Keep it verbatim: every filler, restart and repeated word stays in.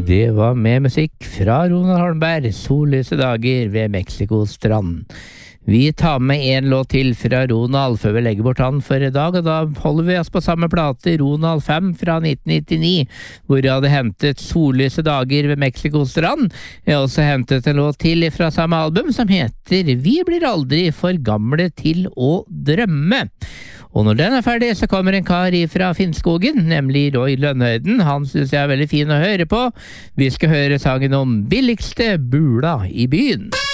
Det var med musikk fra Ronald Holmberg, Solløse dager ved Mexikos strand. Vi tar med en låt til fra Ronald før vi legger bort han for i dag, og da holder vi oss på samme plate, Ronald fem fra nitten nittini, hvor jeg hadde hentet Solløse dager ved Mexikos strand. Jeg har også hentet en låt til fra samme album som heter Vi blir aldri for gamle til å drømme. Og når den er ferdig, så kommer en kar fra Finnskogen, nemlig Roy Lønnhøyden. Han synes jeg er veldig fin å høre på. Vi skal høre sangen om billigste bula i byen.